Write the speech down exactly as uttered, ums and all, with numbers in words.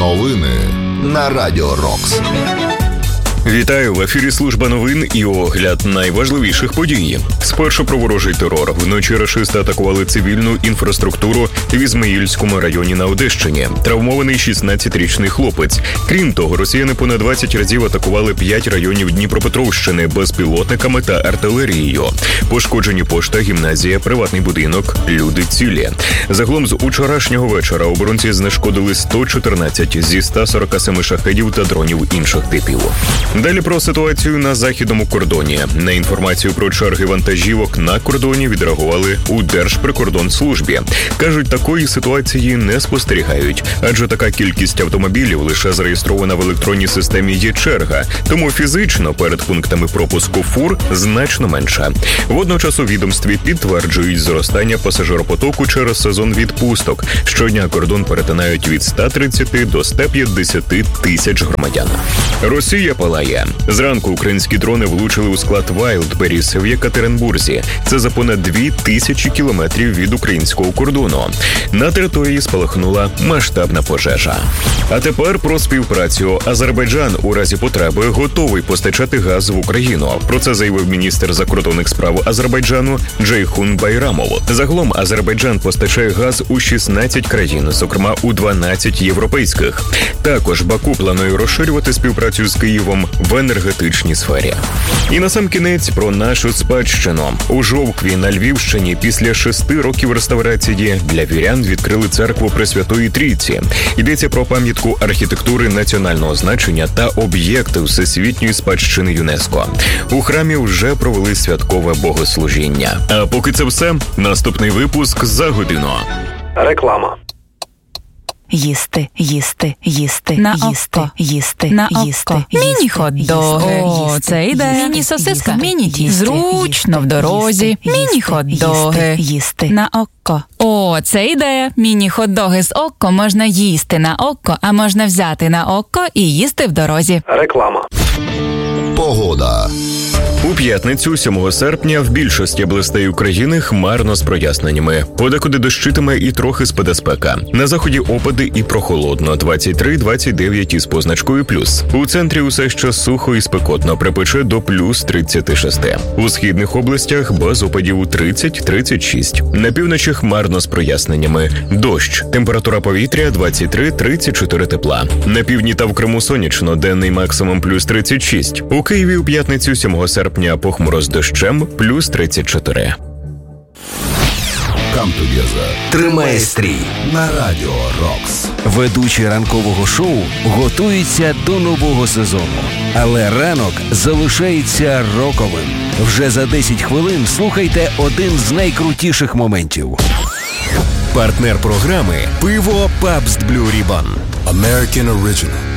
Новини на Радіо Рокс. Вітаю, в ефірі служба новин і огляд найважливіших подій. Спершу про ворожий терор. Вночі рашисти атакували цивільну інфраструктуру в Ізмаїльському районі на Одещині. Травмований шістнадцятирічний хлопець. Крім того, росіяни понад двадцять разів атакували п'ять районів Дніпропетровщини безпілотниками та артилерією. Пошкоджені пошта, гімназія, приватний будинок, люди цілі. Загалом з учорашнього вечора оборонці знешкодили сто чотирнадцять зі ста сорока семи шахедів та дронів інших типів. Далі про ситуацію на західному кордоні. На інформацію про черги вантажівок на кордоні відреагували у Держприкордонслужбі. Кажуть, такої ситуації не спостерігають, адже така кількість автомобілів лише зареєстрована в електронній системі є черга, тому фізично перед пунктами пропуску фур значно менше. Водночас у відомстві підтверджують зростання пасажиропотоку через сезон відпусток. Щодня кордон перетинають від ста тридцяти до ста п'ятдесяти тисяч громадян. Росія палає. Зранку українські дрони влучили у склад Wildberries в Єкатеринбурзі. Це за понад дві тисячі кілометрів від українського кордону. На території спалахнула масштабна пожежа. А тепер про співпрацю. Азербайджан у разі потреби готовий постачати газ в Україну. Про це заявив міністр закордонних справ Азербайджану Джейхун Байрамов. Загалом Азербайджан постачає газ у шістнадцять країн, зокрема у дванадцять європейських. Також Баку планує розширювати співпрацю з Києвом в енергетичній сфері. І насамкінець про нашу спадщину. У Жовкві на Львівщині після шести років реставрації для вірян відкрили церкву Пресвятої Трійці. Йдеться про пам'ятку архітектури національного значення та об'єкти всесвітньої спадщини ЮНЕСКО. У храмі вже провели святкове богослужіння. А поки це все, наступний випуск за годину. Реклама. Їсти, їсти, їсти, на їсти, око, їсти, на їсти, око. Міні-хот-доги. О, це йде. Міні-сосиска. Зручно в дорозі. Міні-хот-доги. Їсти. На око. О, це ідея. Міні-хот-доги з око можна їсти на око, а можна взяти на око і їсти в дорозі. Реклама. Погода. У п'ятницю, сьомого серпня, в більшості областей України хмарно з проясненнями. Подекуди дощитиме і трохи спаде спека. На заході опади і прохолодно – двадцять три - двадцять дев'ять із позначкою плюс. У центрі усе ще сухо і спекотно, припече до плюс тридцять шість. У східних областях без опадів тридцять - тридцять шість. На півночі хмарно з проясненнями. Дощ. Температура повітря двадцять три - тридцять чотири тепла. На півдні та в Криму сонячно, денний максимум плюс тридцять шість. У Києві у п'ятницю, сьомого серпня, похмуро з дощем, плюс тридцять чотири. Come together. Тримає стрій На Радіо Рокс. Ведучі ранкового шоу готуються до нового сезону. Але ранок залишається роковим. Вже за десять хвилин слухайте один з найкрутіших моментів. Партнер програми «Пиво Пабст Блю Рібан». American Original.